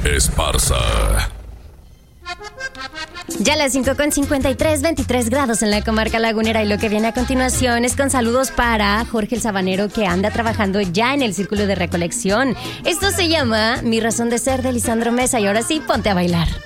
Esparza. Ya las 5:53, 23 grados en la comarca lagunera, y lo que viene a continuación es con saludos para Jorge el Sabanero, que anda trabajando ya en el Círculo de Recolección. Esto se llama Mi Razón de Ser, de Lisandro Mesa, y ahora sí, ponte a bailar.